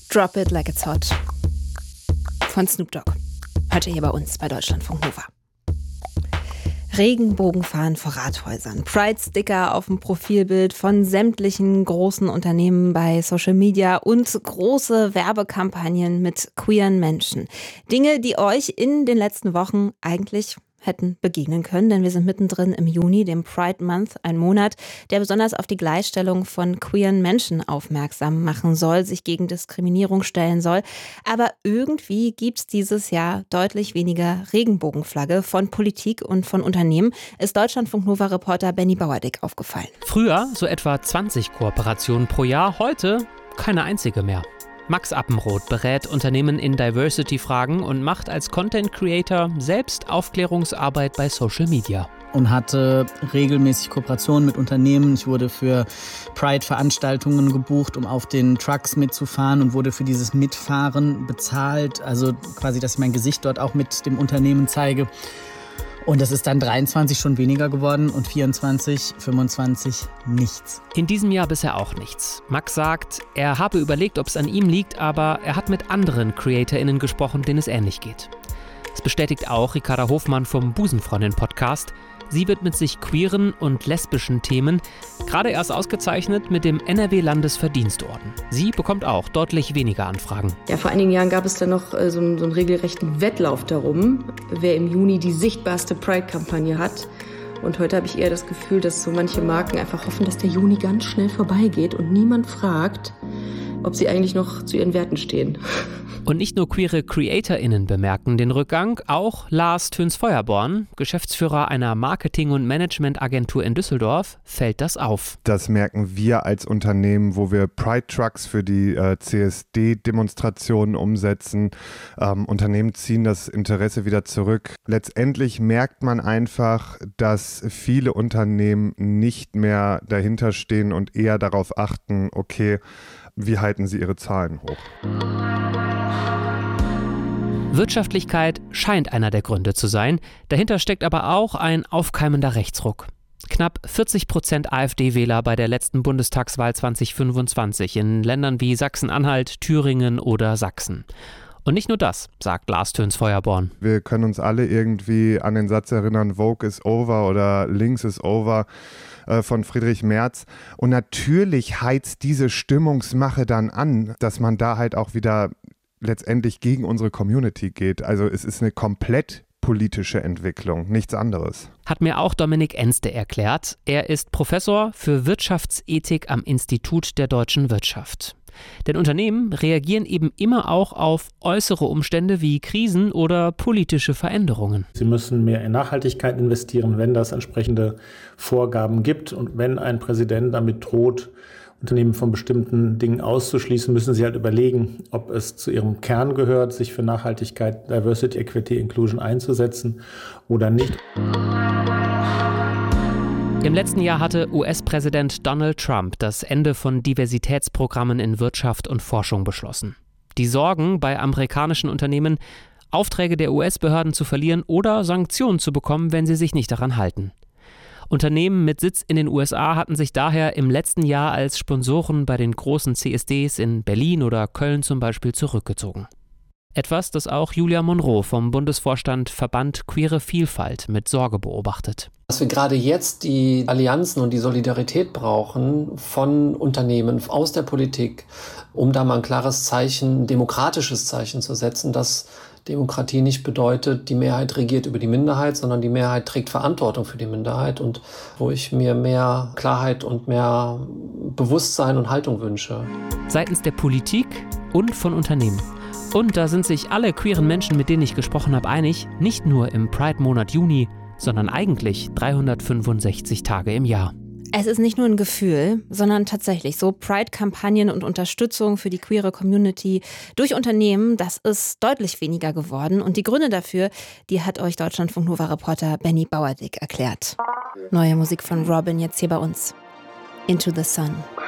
Drop It Like It's Hot von Snoop Dogg. Heute hier bei uns bei Deutschlandfunk Nova. Regenbogenfahnen vor Rathäusern, Pride-Sticker auf dem Profilbild von sämtlichen großen Unternehmen bei Social Media und große Werbekampagnen mit queeren Menschen. Dinge, die euch in den letzten Wochen eigentlich hätten begegnen können, denn wir sind mittendrin im Juni, dem Pride Month, ein Monat, der besonders auf die Gleichstellung von queeren Menschen aufmerksam machen soll, sich gegen Diskriminierung stellen soll. Aber irgendwie gibt es dieses Jahr deutlich weniger Regenbogenflagge von Politik und von Unternehmen, ist Deutschlandfunk Nova-Reporter Benny Bauerdick aufgefallen. Früher so etwa 20 Kooperationen pro Jahr, heute keine einzige mehr. Max Appenroth berät Unternehmen in Diversity-Fragen und macht als Content-Creator selbst Aufklärungsarbeit bei Social Media. Und hatte regelmäßig Kooperationen mit Unternehmen. Ich wurde für Pride-Veranstaltungen gebucht, um auf den Trucks mitzufahren und wurde für dieses Mitfahren bezahlt. Also quasi, dass ich mein Gesicht dort auch mit dem Unternehmen zeige. Und das ist dann 23 schon weniger geworden und 24, 25 nichts. In diesem Jahr bisher auch nichts. Max sagt, er habe überlegt, ob es an ihm liegt, aber er hat mit anderen CreatorInnen gesprochen, denen es ähnlich geht. Das bestätigt auch Ricarda Hofmann vom Busenfreundin-Podcast. Sie widmet sich queeren und lesbischen Themen, gerade erst ausgezeichnet mit dem NRW-Landesverdienstorden. Sie bekommt auch deutlich weniger Anfragen. Ja, vor einigen Jahren gab es dann noch so einen regelrechten Wettlauf darum, wer im Juni die sichtbarste Pride-Kampagne hat. Und heute habe ich eher das Gefühl, dass so manche Marken einfach hoffen, dass der Juni ganz schnell vorbeigeht und niemand fragt, ob sie eigentlich noch zu ihren Werten stehen. Und nicht nur queere CreatorInnen bemerken den Rückgang, auch Lars Töns-Feuerborn, Geschäftsführer einer Marketing- und Managementagentur in Düsseldorf, fällt das auf. Das merken wir als Unternehmen, wo wir Pride-Trucks für die CSD-Demonstrationen umsetzen. Unternehmen ziehen das Interesse wieder zurück. Letztendlich merkt man einfach, dass viele Unternehmen nicht mehr dahinter stehen und eher darauf achten, okay, wie halten sie ihre Zahlen hoch? Wirtschaftlichkeit scheint einer der Gründe zu sein. Dahinter steckt aber auch ein aufkeimender Rechtsruck. Knapp 40% AfD-Wähler bei der letzten Bundestagswahl 2025 in Ländern wie Sachsen-Anhalt, Thüringen oder Sachsen. Und nicht nur das, sagt Lars Töns-Feuerborn. Wir können uns alle irgendwie an den Satz erinnern, Vogue is over oder Links is over von Friedrich Merz. Und natürlich heizt diese Stimmungsmache dann an, dass man da halt auch wieder letztendlich gegen unsere Community geht. Also es ist eine komplett politische Entwicklung, nichts anderes. Hat mir auch Dominik Enste erklärt. Er ist Professor für Wirtschaftsethik am Institut der deutschen Wirtschaft. Denn Unternehmen reagieren eben immer auch auf äußere Umstände wie Krisen oder politische Veränderungen. Sie müssen mehr in Nachhaltigkeit investieren, wenn das entsprechende Vorgaben gibt. Und wenn ein Präsident damit droht, Unternehmen von bestimmten Dingen auszuschließen, müssen sie halt überlegen, ob es zu ihrem Kern gehört, sich für Nachhaltigkeit, Diversity, Equity, Inclusion einzusetzen oder nicht. Im letzten Jahr hatte US-Präsident Donald Trump das Ende von Diversitätsprogrammen in Wirtschaft und Forschung beschlossen. Die Sorgen bei amerikanischen Unternehmen, Aufträge der US-Behörden zu verlieren oder Sanktionen zu bekommen, wenn sie sich nicht daran halten. Unternehmen mit Sitz in den USA hatten sich daher im letzten Jahr als Sponsoren bei den großen CSDs in Berlin oder Köln zum Beispiel zurückgezogen. Etwas, das auch Julia Monroe vom Bundesvorstand Verband Queere Vielfalt mit Sorge beobachtet. Dass wir gerade jetzt die Allianzen und die Solidarität brauchen von Unternehmen, aus der Politik, um da mal ein klares Zeichen, ein demokratisches Zeichen zu setzen, dass Demokratie nicht bedeutet, die Mehrheit regiert über die Minderheit, sondern die Mehrheit trägt Verantwortung für die Minderheit und wo ich mir mehr Klarheit und mehr Bewusstsein und Haltung wünsche. Seitens der Politik und von Unternehmen. Und da sind sich alle queeren Menschen, mit denen ich gesprochen habe, einig, nicht nur im Pride-Monat Juni, sondern eigentlich 365 Tage im Jahr. Es ist nicht nur ein Gefühl, sondern tatsächlich so Pride-Kampagnen und Unterstützung für die queere Community durch Unternehmen, das ist deutlich weniger geworden. Und die Gründe dafür, die hat euch Deutschlandfunk Nova-Reporter Benny Bauerdick erklärt. Neue Musik von Robin jetzt hier bei uns. Into the Sun.